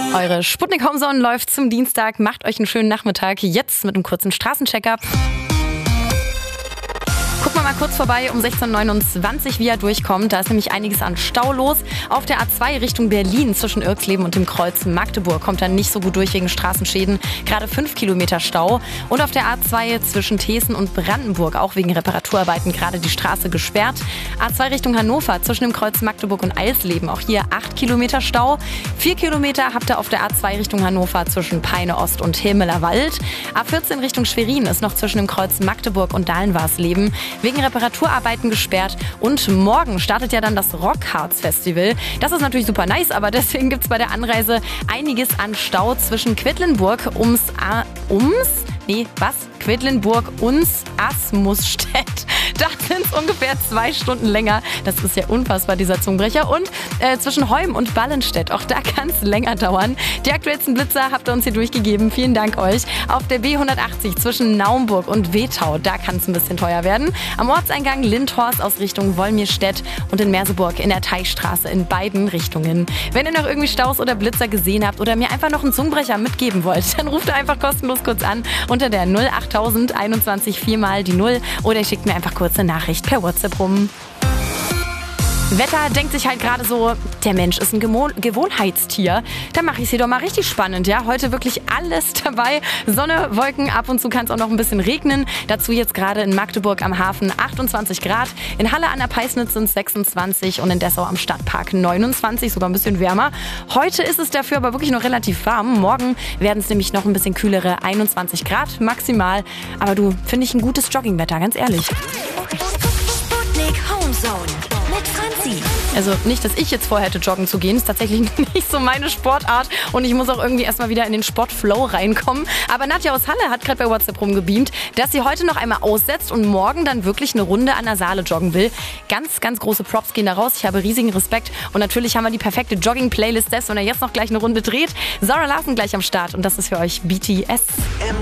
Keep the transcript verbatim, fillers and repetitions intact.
Eure Sputnik Homezone läuft zum Dienstag. Macht euch einen schönen Nachmittag. Jetzt mit einem kurzen Straßencheck-up. Gucken wir mal kurz vorbei um sechzehn Uhr neunundzwanzig, wie er durchkommt. Da ist nämlich einiges an Stau los. Auf der A zwei Richtung Berlin zwischen Irxleben und dem Kreuz Magdeburg kommt er nicht so gut durch wegen Straßenschäden. Gerade fünf Kilometer Stau. Und auf der A zwei zwischen Thesen und Brandenburg auch wegen Reparaturarbeiten gerade die Straße gesperrt. A zwei Richtung Hannover zwischen dem Kreuz Magdeburg und Eisleben. Auch hier acht Kilometer Stau. vier Kilometer habt ihr auf der A zwei Richtung Hannover zwischen Peine Ost und Hilmeler Wald. A vierzehn Richtung Schwerin ist noch zwischen dem Kreuz Magdeburg und Dahlenwarsleben wegen Reparaturarbeiten gesperrt. Und morgen startet ja dann das Rockharz Festival. Das ist natürlich super nice, aber deswegen gibt es bei der Anreise einiges an Stau zwischen Quedlinburg ums... A ums? Nee, was? Quedlinburg uns Asmusstedt. Da sind es ungefähr zwei Stunden länger. Das ist ja unfassbar, dieser Zungenbrecher. Und äh, zwischen Heum und Ballenstedt, auch da kann es länger dauern. Die aktuellsten Blitzer habt ihr uns hier durchgegeben. Vielen Dank euch. Auf der B hundertachtzig zwischen Naumburg und Wetau, da kann es ein bisschen teuer werden. Am Ortseingang Lindhorst aus Richtung Wolmirstedt und in Merseburg in der Teichstraße in beiden Richtungen. Wenn ihr noch irgendwie Staus oder Blitzer gesehen habt oder mir einfach noch einen Zungenbrecher mitgeben wollt, dann ruft ihr einfach kostenlos kurz an unter der null achttausend einundzwanzig viermal die null oder ihr schickt mir einfach kurz eine Nachricht per WhatsApp rum. Wetter denkt sich halt gerade so, der Mensch ist ein Gemo- Gewohnheitstier. Da mache ich es hier doch mal richtig spannend, ja. Heute wirklich alles dabei. Sonne, Wolken, ab und zu kann es auch noch ein bisschen regnen. Dazu jetzt gerade in Magdeburg am Hafen achtundzwanzig Grad. In Halle an der Peisnitz sind es sechsundzwanzig und in Dessau am Stadtpark neunundzwanzig, sogar ein bisschen wärmer. Heute ist es dafür aber wirklich noch relativ warm. Morgen werden es nämlich noch ein bisschen kühlere einundzwanzig Grad maximal. Aber du, finde ich ein gutes Joggingwetter, ganz ehrlich. Sputnik Homezone mit Franzi. Also nicht, dass ich jetzt vorhätte, joggen zu gehen. Ist tatsächlich nicht so meine Sportart. Und ich muss auch irgendwie erstmal wieder in den Sportflow reinkommen. Aber Nadja aus Halle hat gerade bei WhatsApp rumgebeamt, dass sie heute noch einmal aussetzt und morgen dann wirklich eine Runde an der Saale joggen will. Ganz, ganz große Props gehen da raus. Ich habe riesigen Respekt. Und natürlich haben wir die perfekte Jogging-Playlist, selbst wenn er jetzt noch gleich eine Runde dreht. Zara Larson gleich am Start. Und das ist für euch B T S.